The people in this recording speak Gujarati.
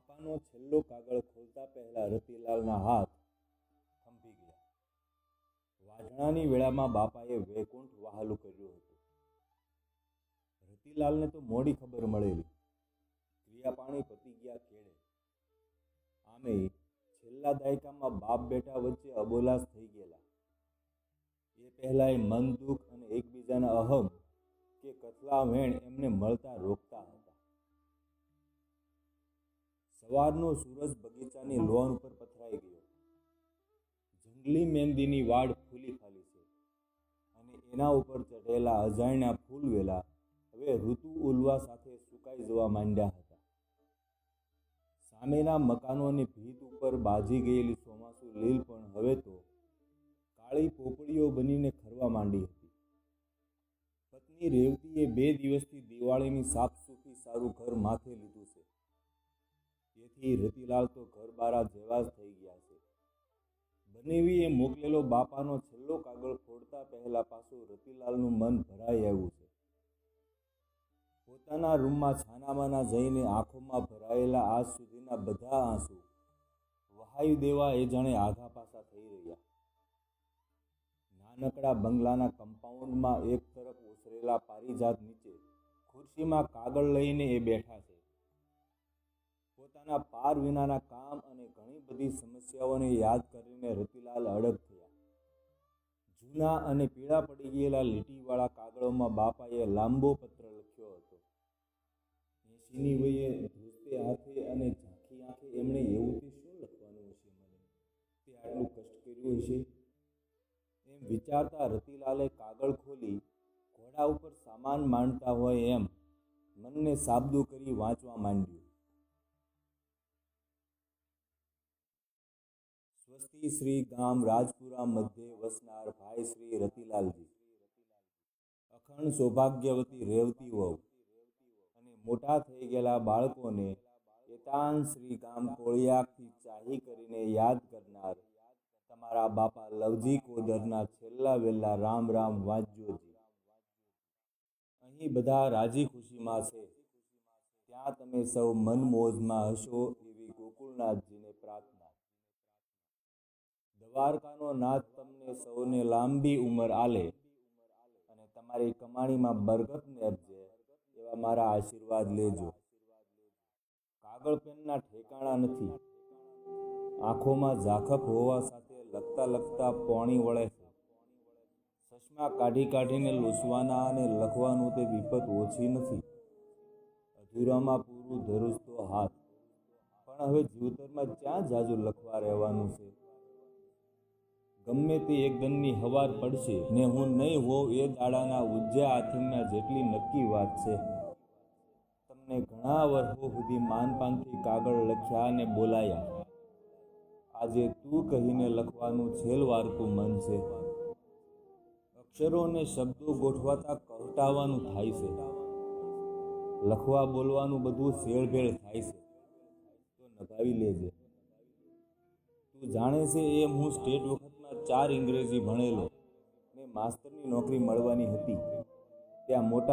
બાપાનો છેલ્લો કાગળ ખોલતા પહેલા રતિલાલના હાથ થંભી ગયા. વાજણાની વેળામાં બાપાએ વૈકુંઠ વહાલું કર્યું હતું. રતિલાલને તો મોડી ખબર મળેલી. ક્રિયાપાણી પતી ગયા કેળે. આમેય છેલ્લા દાયકામાં બાપ બેટા વચ્ચે અબોલાસ થઈ ગયેલા. એ પહેલાંય મન દુઃખ અને એકબીજાના અહમ કે કથલા વેણ એમને મળતા રોકતા હતા. સવારનો સૂરજ બગીચાની લોન ઉપર પથરાઈ ગયો. જંગલી મહેંદીની વાડ ફૂલી ખાલી છે અને એના ઉપર ચઢેલા અજાણ્યા ફૂલવેલા હવે ઋતુ ઉલવા સાથે સુકાઈ જવા માંડ્યા હતા. સામેના મકાનોની ભીત ઉપર બાજી ગયેલી ચોમાસુ લીલ પણ હવે તો કાળી પોપડીઓ બનીને ખરવા માંડી હતી. પત્ની રેવતીએ 2 દિવસથી દિવાળીની સાફસૂફી સારું ઘર માથે લીધું છે. તેથી રતિલાલ તો ઘરબારા જેવા જ થઈ ગયા છે. બનેવીએ મોકલેલો બાપાનો છેલ્લો કાગળ ફોડતા પહેલા પાછું રતિલાલનું મન ભરાઈ આવ્યું છે. પોતાના રૂમમાં છાનામાના જઈને આંખોમાં ભરાયેલા આજ સુધીના બધા આંસુ વહાવી દેવા એ જાણે આઘા પાછા થઈ રહ્યા. નાનકડા બંગલાના કમ્પાઉન્ડમાં એક તરફ ઓસરેલા પારિજાત નીચે ખુરશીમાં કાગળ લઈને એ બેઠા છે. પોતાના પાર વિનાના કામ અને ઘણી બધી સમસ્યાઓને યાદ કરીને રતિલાલ અડગ થયા. જૂના અને પીળા પડી ગયેલા લીટીવાળા કાગળોમાં બાપાએ લાંબો પત્ર લખ્યો હતો. 80ની વયે ધ્રુજતે હાથે અને ઝાંખી આંખે એમણે એવું તે શું લખવાનું હશે મને? તે આટલું કષ્ટ કર્યું હશે? એમ વિચારતા રતિલાલે કાગળ ખોલી ઘોડા ઉપર સામાન માંડતા હોય એમ મનને સાબદું કરી વાંચવા માંડ્યું. સ્વસ્તિ શ્રી ગામ રાજપુરા મધ્યે વસનાર ભાઈ શ્રી રતિલાલજી, અખંડ સૌભાગ્યવતી રેવતી વહુ અને મોટા થઈ ગયેલા બાળકોને એતાન શ્રી ગામ કોળિયાકથી ચાહી કરીને યાદ કરનાર તમારા બાપા લવજી કોદરના છેલ્લા વેલા રામ રામ વાંચજોજી. અહીં બધા રાજી ખુશીમાં છે. ત્યાં તમે સૌ મન મોજમાં હશો એવી ગોકુળનાથજીને પ્રાર્થના. દ્વારકાનો નાથ તમને સૌને લાંબી ઉંમર આલે અને તમારી કમાણીમાં બરકત નેપજે એવા મારા આશીર્વાદ લેજો. કાગળ પેનના ઠેકાણા નથી. આંખોમાં ઝાખપ હોવા સાથે લખતા લખતા પોણી વળે છે. ચશ્મા કાઢી કાઢીને લૂછવાના અને લખવાનું તે વિપત ઓછી નથી. અધૂરામાં પૂરું ધરુજતો હાથ. પણ હવે જીવતરમાં ક્યાં જાજુ લખવા રહેવાનું છે? ગમે તે એક દનની હવાર પડશે ને હું નહીં હોઉં એ દાડાના ઉજ્જયા આથમના જેટલી નક્કી વાત છે. તમને ઘણા વર્ષો સુધી માનપાનથી કાગળ લખ્યા અને બોલાયા. આજે તું કહીને લખવાનું છેલ વારતું મન છે. અક્ષરો અને શબ્દો ગોઠવાતા કહટાવાનું થાય છે. લખવા બોલવાનું બધું શેળભેળ થાય છે. તો નભાવી લેજે. તું જાણે છે એમ હું સ્ટેટ વખતમાં 4 ઇંગ્રેજી ભણેલો ને માસ્તરની નોકરી મળવાની હતી. ત્યાં મોટા